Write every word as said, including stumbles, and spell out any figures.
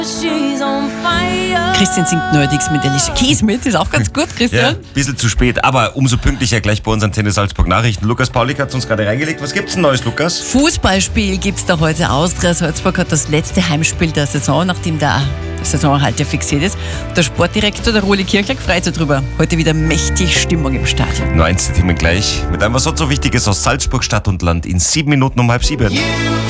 Christian singt neuerdings mit Alicia Keys mit, ist auch ganz gut, Christian. Ja, ein bisschen zu spät, aber umso pünktlicher gleich bei unseren Tennis Salzburg Nachrichten. Lukas Paulik hat uns gerade reingelegt. Was gibt's denn Neues, Lukas? Fußballspiel gibt's da heute. Austria Salzburg hat das letzte Heimspiel der Saison, nachdem der Saisonhalt ja fixiert ist. Der Sportdirektor, der Roli Kirchler, freut sich drüber. Heute wieder mächtig Stimmung im Stadion. Nur eins Themen gleich. Mit einem was sonst so Wichtiges aus Salzburg, Stadt und Land in sieben Minuten um halb sieben.